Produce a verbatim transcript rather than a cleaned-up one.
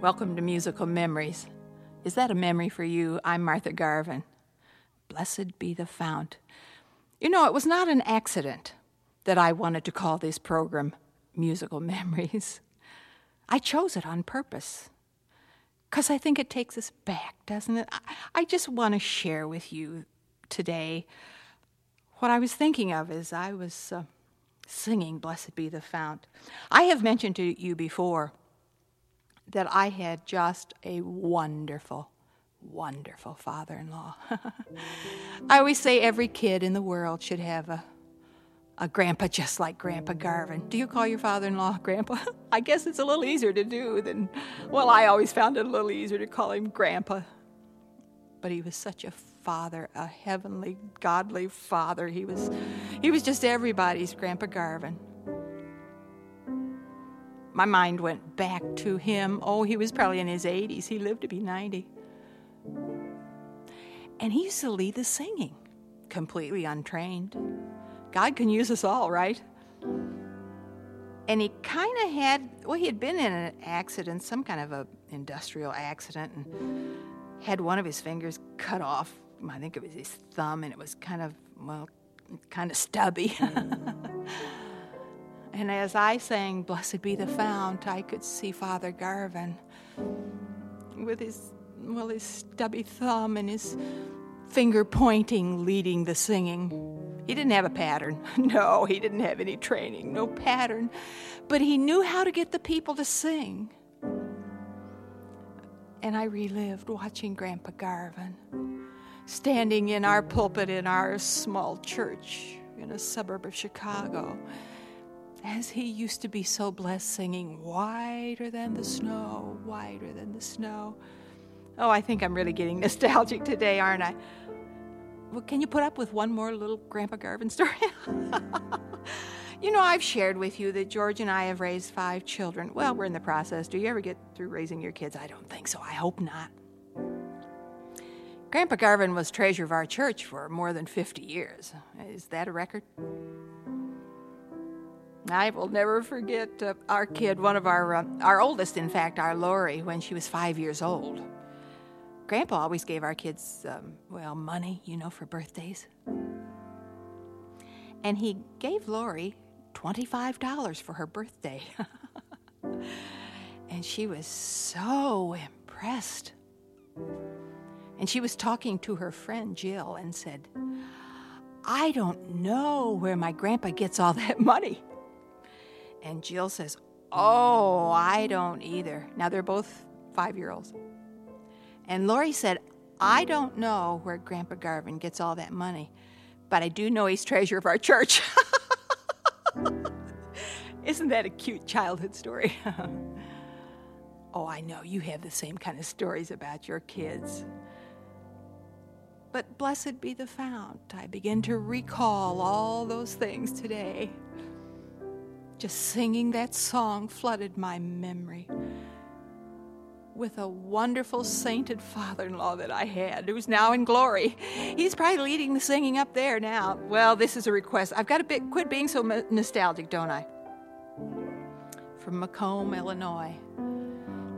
Welcome to Musical Memories. Is that a memory for you? I'm Martha Garvin. Blessed be the fount. You know, it was not an accident that I wanted to call this program Musical Memories. I chose it on purpose because I think it takes us back, doesn't it? I, I just want to share with you today what I was thinking of as I was uh, singing Blessed Be the Fount. I have mentioned to you before that I had just a wonderful, wonderful father-in-law. I always say every kid in the world should have a, a grandpa just like Grandpa Garvin. Do you call your father-in-law Grandpa? I guess it's a little easier to do than, well, I always found it a little easier to call him Grandpa. But he was such a father, a heavenly, godly father. He was, he was just everybody's Grandpa Garvin. My mind went back to him. Oh, he was probably in his eighties. He lived to be ninety. And he used to lead the singing, completely untrained. God can use us all, right? And he kind of had, well, he had been in an accident, some kind of a industrial accident, and had one of his fingers cut off. I think it was his thumb, and it was kind of, well, kind of stubby. And as I sang, Blessed Be the Fount, I could see Father Garvin with his, well, his stubby thumb and his finger pointing, leading the singing. He didn't have a pattern. No, he didn't have any training, no pattern. But he knew how to get the people to sing. And I relived watching Grandpa Garvin standing in our pulpit in our small church in a suburb of Chicago, as he used to be so blessed, singing, whiter than the snow, whiter than the snow. Oh, I think I'm really getting nostalgic today, aren't I? Well, can you put up with one more little Grandpa Garvin story? You know, I've shared with you that George and I have raised five children. Well, we're in the process. Do you ever get through raising your kids? I don't think so. I hope not. Grandpa Garvin was treasurer of our church for more than fifty years. Is that a record? I will never forget uh, our kid, one of our, uh, our oldest, in fact, our Lori, when she was five years old. Grandpa always gave our kids, um, well, money, you know, for birthdays. And he gave Lori twenty-five dollars for her birthday. And she was so impressed. And she was talking to her friend Jill and said, I don't know where my grandpa gets all that money. And Jill says, oh, I don't either. Now, they're both five-year-olds. And Lori said, I don't know where Grandpa Garvin gets all that money, but I do know he's treasurer of our church. Isn't that a cute childhood story? Oh, I know you have the same kind of stories about your kids. But blessed be the fount. I begin to recall all those things today. Just singing that song flooded my memory with a wonderful sainted father-in-law that I had, who's now in glory. He's probably leading the singing up there now. Well, this is a request. I've got to be, quit being so nostalgic, don't I? From Macomb, Illinois.